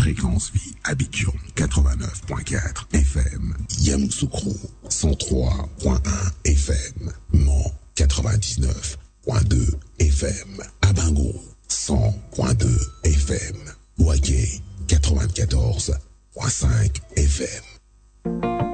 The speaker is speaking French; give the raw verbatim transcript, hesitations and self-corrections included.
Fréquence Vie, Abidjan quatre-vingt-neuf point quatre F M, Yamoussoukro cent trois point un F M, Mans quatre-vingt-dix-neuf point deux F M, Abango cent point deux F M, Ouaké quatre-vingt-quatorze point cinq F M.